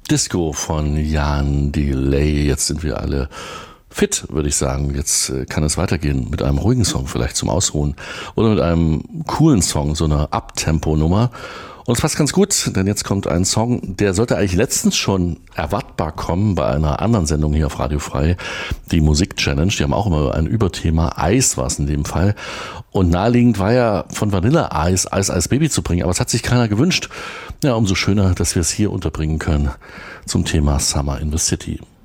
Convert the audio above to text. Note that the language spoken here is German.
Disco von Jan Delay. Jetzt sind wir alle fit, würde ich sagen. Jetzt kann es weitergehen mit einem ruhigen Song vielleicht zum Ausruhen oder mit einem coolen Song, so einer Uptempo-Nummer. Und es passt ganz gut, denn jetzt kommt ein Song, der sollte eigentlich letztens schon erwartbar kommen bei einer anderen Sendung hier auf Radio Frei, die Musik-Challenge. Die haben auch immer ein Überthema, Eis war es in dem Fall. Und naheliegend war ja von Vanilleeis Eis Baby zu bringen, aber es hat sich keiner gewünscht. Ja, umso schöner, dass wir es hier unterbringen können zum Thema Summer in the City.